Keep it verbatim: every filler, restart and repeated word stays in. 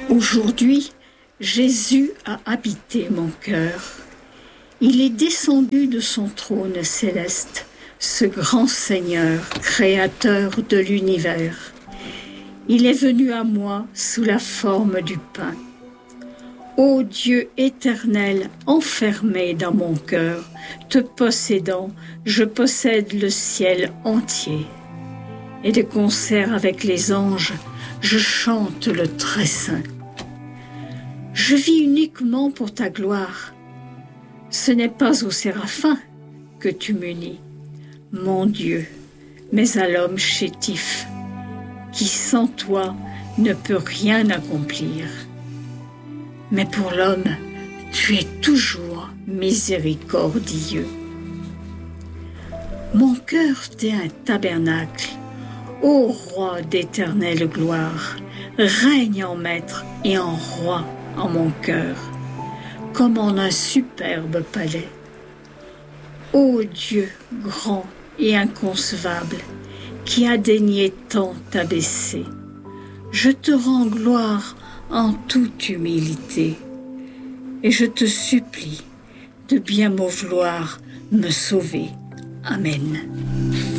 Aujourd'hui, Jésus a habité mon cœur. Il est descendu de son trône céleste, ce grand Seigneur, créateur de l'univers. Il est venu à moi sous la forme du pain. Ô Dieu éternel, enfermé dans mon cœur, te possédant, je possède le ciel entier. Et de concert avec les anges, je chante le très saint. Je vis uniquement pour ta gloire. Ce n'est pas aux séraphins que tu m'unis, mon Dieu, mais à l'homme chétif, qui sans toi ne peut rien accomplir. Mais pour l'homme, tu es toujours miséricordieux. Mon cœur t'est un tabernacle, ô roi d'éternelle gloire, règne en maître et en roi en mon cœur, comme en un superbe palais. Ô Dieu grand et inconcevable, qui a daigné tant t'abaisser, je te rends gloire en toute humilité, et je te supplie de bien me vouloir me sauver. Amen.